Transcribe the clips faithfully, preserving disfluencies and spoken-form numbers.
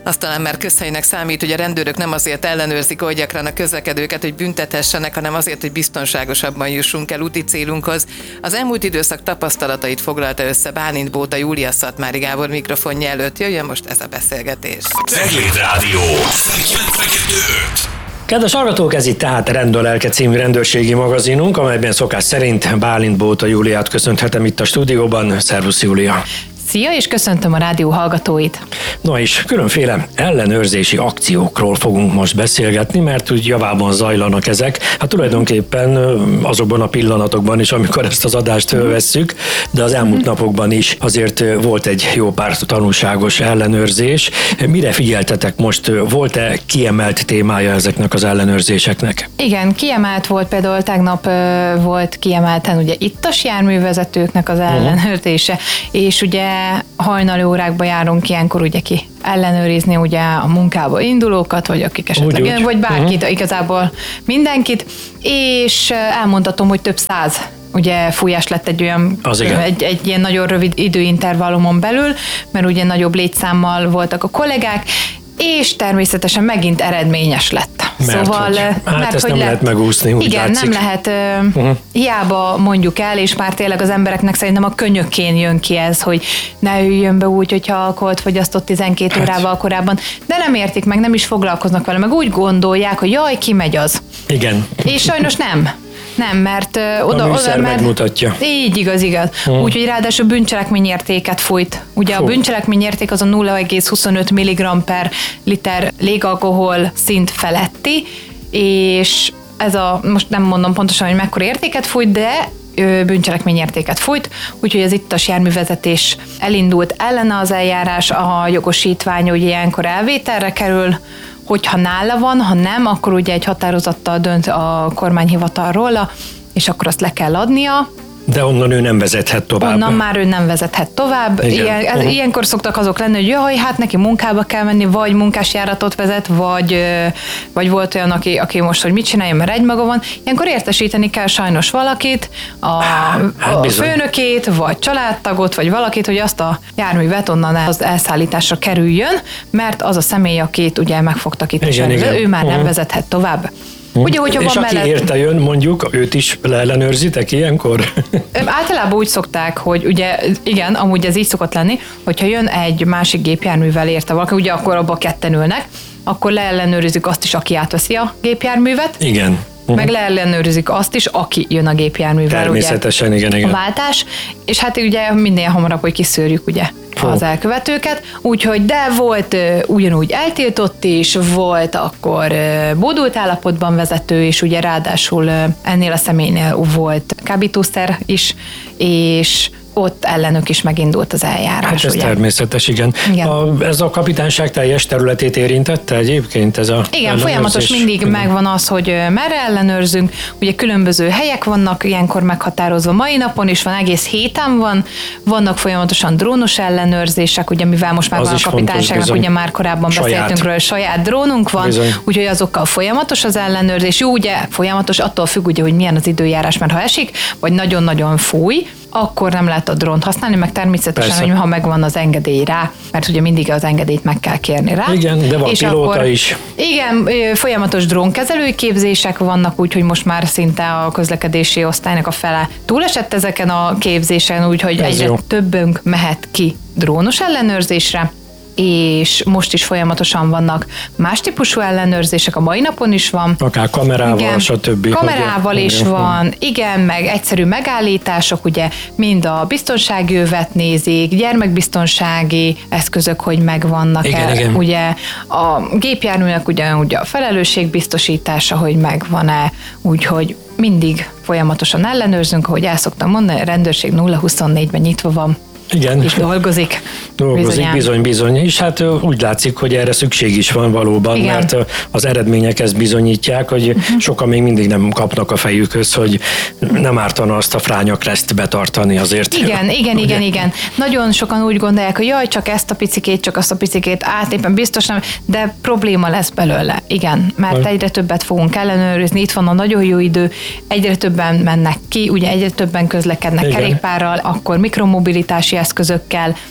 Azt talán már közhelynek számít, hogy a rendőrök nem azért ellenőrzik oly gyakran a közlekedőket, hogy büntetessenek, hanem azért, hogy biztonságosabban jussunk el úti célunkhoz. Az elmúlt időszak tapasztalatait foglalta össze Bálint Bóta Júlia Szatmári Gábor mikrofonja előtt. Jöjjön most ez a beszélgetés. Cegléd Rádió kilencvenkettő öt. Kedves hallgatók, ez itt tehát a Rendőrlelke című rendőrségi magazinunk, amelyben szokás szerint Bálint Bóta Júliát köszönhetem itt a stúdióban. Szervusz, Júlia! Szia, és köszöntöm a rádió hallgatóit! Na és különféle ellenőrzési akciókról fogunk most beszélgetni, mert úgy javában zajlanak ezek. Hát tulajdonképpen azokban a pillanatokban is, amikor ezt az adást fölvesszük, de az elmúlt napokban is azért volt egy jó pár tanulságos ellenőrzés. Mire figyeltetek most? Volt-e kiemelt témája ezeknek az ellenőrzéseknek? Igen, kiemelt volt, például tegnap volt kiemelten ugye ittas járművezetőknek az ellenőrzése, uh-huh. és ugye hajnali órákban járunk ilyenkor ugye ki ellenőrizni ugye a munkába indulókat, vagy akik esetleg, úgy, úgy. vagy bárkit, uh-huh. igazából mindenkit, és elmondhatom, hogy több száz ugye fújás lett egy olyan, egy, egy ilyen nagyon rövid időintervallumon belül, mert ugye nagyobb létszámmal voltak a kollégák, és természetesen megint eredményes lett. Mert szóval, hogy, hát mert ezt hogy nem le... lehet megúszni, úgy Igen, látszik. nem lehet, uh-huh. hiába mondjuk el, és már tényleg az embereknek szerintem a könyökén jön ki ez, hogy ne üljön be úgy, hogyha alkoholt fogyasztott tizenkét hát. órával korábban, de nem értik meg, nem is foglalkoznak vele, meg úgy gondolják, hogy jaj, ki megy az. Igen. És sajnos nem. Nem, mert uh, oda, a műszer oda mert, megmutatja. Így igaz, igaz. Hmm. Úgyhogy ráadásul bűncselekményértéket fújt. Ugye Fú. a bűncselekményérték az a nulla egész huszonöt milligramm per liter légalkohol szint feletti, és ez a, most nem mondom pontosan, hogy mekkora értéket fújt, de bűncselekményértéket fújt, úgyhogy az ittas járművezetés elindult ellene az eljárás, a jogosítvány ugye ilyenkor elvételre kerül, hogyha nála van, ha nem, akkor ugye egy határozattal dönt a kormányhivatal róla, és akkor azt le kell adnia. De onnan ő nem vezethet tovább. Onnan már ő nem vezethet tovább. Ilyen, uh-huh. Ilyenkor szoktak azok lenni, hogy jaj, hát neki munkába kell menni, vagy munkásjáratot vezet, vagy, vagy volt olyan, aki, aki most, hogy mit csinálja, mert egymaga van. Ilyenkor értesíteni kell sajnos valakit, a, hát a főnökét, vagy családtagot, vagy valakit, hogy azt a járművet onnan az elszállításra kerüljön, mert az a személy, akit ugye megfogtak itt, igen, igen. ő már uh-huh. nem vezethet tovább. Ugye, hogyha és van aki mellett... érte jön, mondjuk, őt is leellenőrzitek ilyenkor? Általában úgy szokták, hogy ugye igen, amúgy ez így szokott lenni, hogyha jön egy másik gépjárművel érte valaki, ugye akkor abban ketten ülnek, akkor leellenőrizzük azt is, aki átveszi a gépjárművet. Igen. Uh-huh. Meg leellenőrizik azt is, aki jön a gépjárművel. Természetesen, ugye, igen, igen. A váltás, és hát ugye minél hamarabb, hogy kiszűrjük ugye Fó. az elkövetőket, úgyhogy de volt uh, ugyanúgy eltiltott is, volt akkor uh, bódult állapotban vezető, és ugye ráadásul uh, ennél a személynél volt kábítószer is, és ott ellenük is megindult az eljárás. Hát ez ugye? természetes, igen. igen. A, ez a kapitányság teljes területét érintette egyébként? Ez a igen, folyamatos mindig igen. megvan az, hogy merre ellenőrzünk. Ugye különböző helyek vannak ilyenkor meghatározva. Mai napon is van, egész héten van. Vannak folyamatosan drónos ellenőrzések, ugye mivel most már az van a kapitányságnak, fontos, ugye már korábban saját. beszéltünk róla, saját drónunk van, bizony. Úgyhogy azokkal folyamatos az ellenőrzés. Jó, ugye folyamatos, attól függ, ugye, hogy milyen az időjárás, mert ha esik, vagy nagyon-nagyon fúj, akkor nem lehet a drónt használni, meg természetesen, persze. hogy ha megvan az engedély rá, mert ugye mindig az engedélyt meg kell kérni rá. Igen, de van és pilóta akkor, is. Igen, folyamatos drónkezelői képzések vannak, úgyhogy most már szinte a közlekedési osztálynak a fele túlesett ezeken a képzésen, úgyhogy egyre jó. többünk mehet ki drónos ellenőrzésre, és most is folyamatosan vannak más típusú ellenőrzések, a mai napon is van. Akár kamerával, igen, stb. Kamerával ugye? is van, igen, meg egyszerű megállítások, ugye mind a biztonsági övet nézik, gyermekbiztonsági eszközök, hogy megvannak-e, ugye a gépjárműnek ugye, ugye a felelősségbiztosítása, hogy megvan-e, úgyhogy mindig folyamatosan ellenőrzünk, ahogy el szoktam mondani, a rendőrség nulla huszonnégyben nyitva van. Igen. És dolgozik. Dolgozik, bizonyán. bizony, bizony. És hát úgy látszik, hogy erre szükség is van valóban, igen. mert az eredmények ezt bizonyítják, hogy uh-huh. sokan még mindig nem kapnak a fejükhöz, hogy nem ártana azt a frányakreszt betartani azért. Igen, igen, ugye? igen, igen. Nagyon sokan úgy gondolják, hogy jaj, csak ezt a picikét, csak azt a picikét át, éppen biztos nem, de probléma lesz belőle. Igen, mert egyre többet fogunk ellenőrizni, itt van a nagyon jó idő, egyre többen mennek ki, ugye egyre többen közlekednek igen. kerékpárral, akkor mikromobilitási eszközökkel,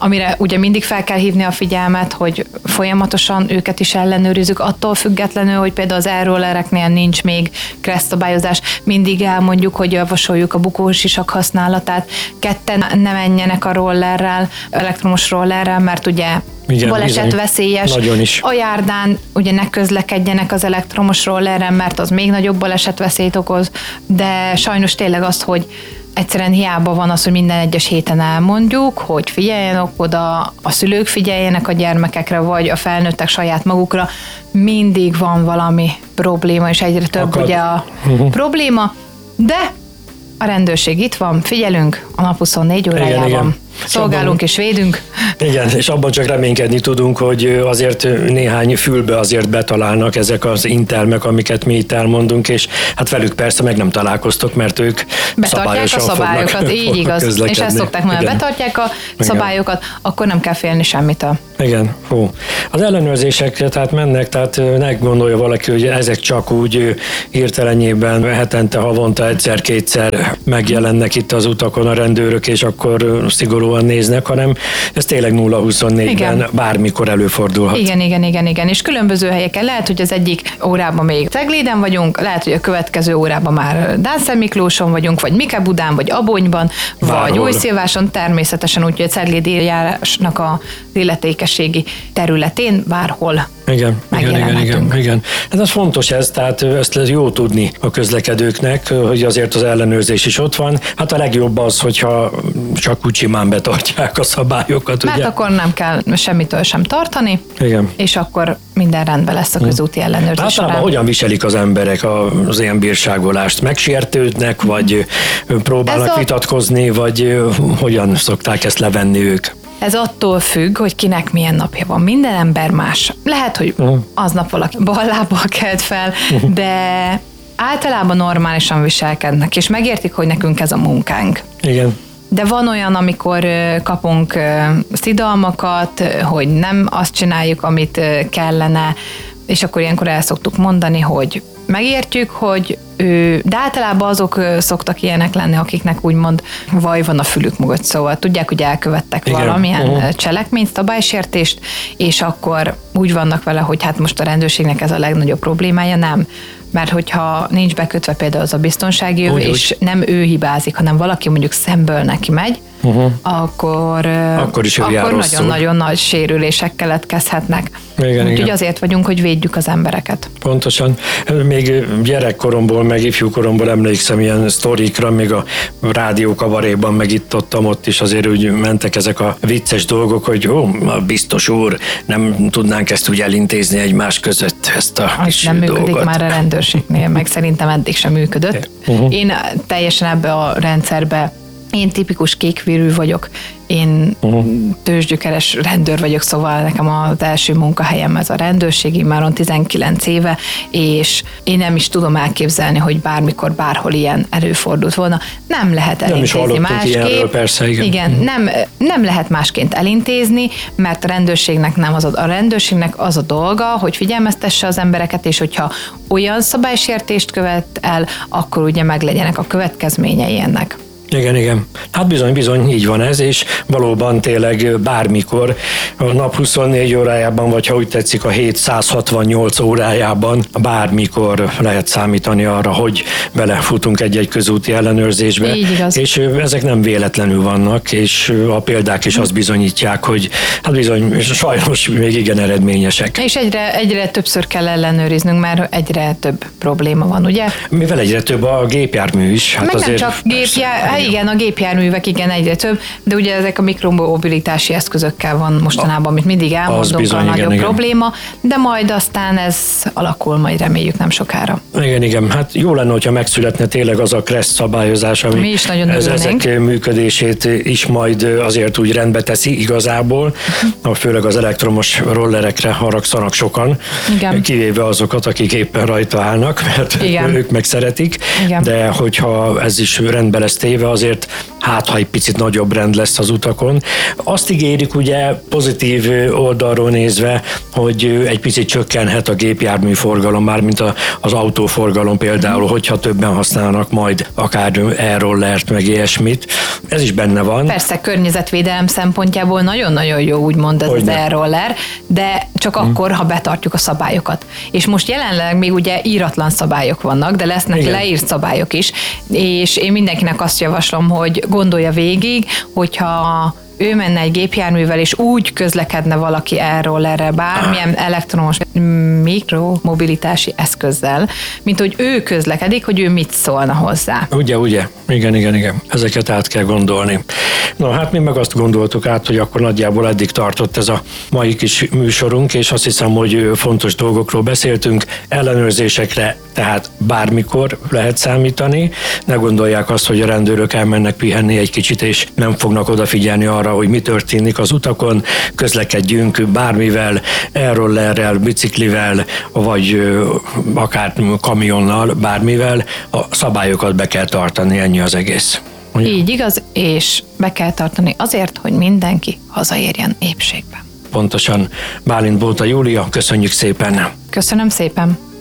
amire ugye mindig fel kell hívni a figyelmet, hogy folyamatosan őket is ellenőrizzük, attól függetlenül, hogy például az e-rollereknél nincs még kresszabályozás, mindig elmondjuk, hogy javasoljuk a bukósisak használatát, ketten ne menjenek a rollerrel, elektromos rollerrel, mert ugye igen, baleset bizony. Veszélyes. Nagyon is. A járdán ugye ne közlekedjenek az elektromos rollerren, mert az még nagyobb balesetveszélyt okoz, de sajnos tényleg az, hogy egyszerűen hiába van az, hogy minden egyes héten elmondjuk, hogy figyeljenek oda, a szülők figyeljenek a gyermekekre, vagy a felnőttek saját magukra, mindig van valami probléma, és egyre több Akad. ugye a uh-huh. probléma, de a rendőrség itt van, figyelünk a nap huszonnégy órájában. Igen, igen. Szolgálunk és védünk. Igen, és abban csak reménykedni tudunk, hogy azért néhány fülbe azért betalálnak ezek az intelmek, amiket mi itt elmondunk, és hát velük persze meg nem találkoztok, mert ők betartják a szabályokat, fognak, így igaz. Közlekedni. És ezt szokták mondani, betartják a szabályokat, igen. akkor nem kell félni semmitől. Igen, hú. Az ellenőrzések tehát mennek, tehát ne gondolja valaki, hogy ezek csak úgy hirtelenjében hetente, havonta egyszer-kétszer megjelennek itt az utakon a rendőrök, és akkor szigorúan néznek, hanem ez tényleg nulla huszonnégyben igen. bármikor előfordulhat. Igen, igen, igen, igen, és különböző helyeken lehet, hogy az egyik órában még Cegléden vagyunk, lehet, hogy a következő órában már Dánszer-Miklóson vagyunk, vagy Mikebudán, vagy Abonyban, Bárhol. vagy Újszilváson, természetesen úgy, hogy a ceglédi járásnak a illetékességi területén bárhol igen, igen, igen, igen, igen. Hát ez fontos ez, tehát ezt jó tudni a közlekedőknek, hogy azért az ellenőrzés is ott van. Hát a legjobb az, hogyha csak úgy simán betartják a szabályokat. Mert ugye? akkor nem kell semmitől sem tartani, igen. és akkor minden rendben lesz a közúti ellenőrzés. Általában hogyan viselik az emberek az ilyen bírságolást? Megsértődnek, vagy próbálnak a... vitatkozni, vagy hogyan szokták ezt levenni ők? Ez attól függ, hogy kinek milyen napja van. Minden ember más. Lehet, hogy uh-huh. aznap valaki ballábbal kelt fel, uh-huh. de általában normálisan viselkednek, és megértik, hogy nekünk ez a munkánk. Igen. De van olyan, amikor kapunk szidalmakat, hogy nem azt csináljuk, amit kellene, és akkor ilyenkor el szoktuk mondani, hogy megértjük, hogy ő, de általában azok szoktak ilyenek lenni, akiknek úgymond vaj van a fülük mögött, szóval tudják, hogy elkövettek igen. valamilyen uh-huh. cselekményt, szabálysértést, és akkor úgy vannak vele, hogy hát most a rendőrségnek ez a legnagyobb problémája, nem. Mert hogyha nincs bekötve például az a biztonsági öv, és nem ő hibázik, hanem valaki mondjuk szemből neki megy, uh-huh. akkor, akkor, is akkor nagyon-nagyon nagy sérülések keletkezhetnek. Igen, Úgyhogy azért vagyunk, hogy védjük az embereket. Pontosan. Még gyerekkoromból, meg ifjúkoromból emlékszem ilyen sztorikra, még a rádiókabaréban, meg itt ottam ott is azért úgy mentek ezek a vicces dolgok, hogy ó, biztos úr, nem tudnánk ezt úgy elintézni egymás között, ezt a kis nem dolgot. Működik már a rendőrségnél, meg szerintem eddig sem működött. Uh-huh. Én teljesen ebbe a rendszerbe Én tipikus kékvérű vagyok, én uh-huh. tőzsgyökeres rendőr vagyok, szóval nekem az első munkahelyem ez a rendőrségi, már tizenkilenc éve, és én nem is tudom elképzelni, hogy bármikor, bárhol ilyen előfordult volna. Nem lehet elintézni másképp. Persze, igen. Igen, uh-huh. nem, nem lehet másként elintézni, mert a rendőrségnek nem az a, a rendőrségnek az a dolga, hogy figyelmeztesse az embereket, és hogyha olyan szabálysértést követ el, akkor ugye meglegyenek a következményei ennek. Igen, igen. Hát bizony, bizony, így van ez, és valóban tényleg bármikor a nap huszonnégy órájában, vagy ha úgy tetszik a hét száz hatvannyolc órájában, bármikor lehet számítani arra, hogy belefutunk egy-egy közúti ellenőrzésbe. Így igaz. És ezek nem véletlenül vannak, és a példák is azt bizonyítják, hogy hát bizony, sajnos még igen eredményesek. És egyre, egyre többször kell ellenőriznünk, mert egyre több probléma van, ugye? Mivel egyre több a gépjármű is. Hát meg azért nem csak gépjármű, hát igen, a gépjárművek igen egyre több, de ugye ezek a mikromobilitási eszközökkel van mostanában, amit mindig elmondunk, bizony, a nagyobb igen, probléma, igen. De majd aztán ez alakul, majd reméljük nem sokára. Igen, igen, hát jó lenne, hogyha megszületne tényleg az a kressz szabályozás, ami Mi is nagyon ez, ezek működését is majd azért úgy rendbe teszi igazából, uh-huh. főleg az elektromos rollerekre haragszanak sokan, igen. kivéve azokat, akik éppen rajta állnak, mert igen. ők meg szeretik, igen. de hogyha ez is rendbe lesz téve, azért hát ha egy picit nagyobb rend lesz az utakon. Azt ígérik ugye pozitív oldalról nézve, hogy egy picit csökkenhet a gépjárműforgalom, mármint az autóforgalom például, hogyha többen használnak majd akár e-rollert, meg ilyesmit. Ez is benne van. Persze, környezetvédelem szempontjából nagyon-nagyon jó, úgymond ez Hogyne. az e-roller, de csak hmm. akkor, ha betartjuk a szabályokat. És most jelenleg még ugye íratlan szabályok vannak, de lesznek Igen. leírt szabályok is, és én mindenkinek azt javaslom, hogy gondolja végig, hogyha ő menne egy gépjárművel, és úgy közlekedne valaki e-rollerrel, bármilyen elektromos mikromobilitási eszközzel, mint hogy ő közlekedik, hogy ő mit szólna hozzá. Ugye, ugye. Igen, igen, igen. Ezeket át kell gondolni. Na, hát mi meg azt gondoltuk át, hogy akkor nagyjából eddig tartott ez a mai kis műsorunk, és azt hiszem, hogy fontos dolgokról beszéltünk, ellenőrzésekre, tehát bármikor lehet számítani. Ne gondolják azt, hogy a rendőrök elmennek pihenni egy kicsit, és nem fognak odafigyelni arra, hogy mi történik az utakon, közlekedjünk bármivel, e-rollerrel, biciklivel, vagy akár kamionnal, bármivel, a szabályokat be kell tartani, ennyi az egész. Ugye? Így igaz, és be kell tartani azért, hogy mindenki hazaérjen épségben. Pontosan. Bálint Bóta Júlia, köszönjük szépen! Köszönöm szépen!